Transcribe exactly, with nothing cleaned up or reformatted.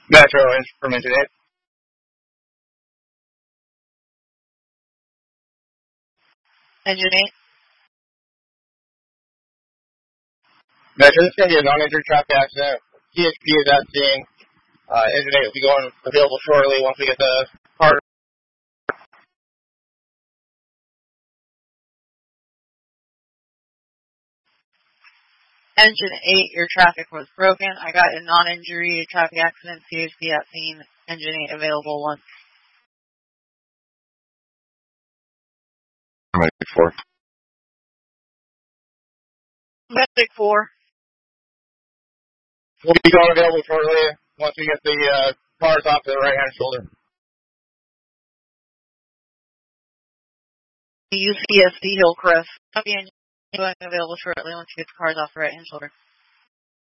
Metro from Engine eight. Engine eight. Metro, this is going to be a non-injury traffic accident. C H P is at scene. Uh, Engine eight will be going available shortly once we get the car. Engine eight, your traffic was broken. I got a non-injury traffic accident. C H P at scene. Engine eight available once. Medic four. Medic four. Will be going available shortly once we get the uh, cars off to the right-hand shoulder. U C S D Hillcrest. Copy, engine going available shortly once you get the cars off the right-hand shoulder.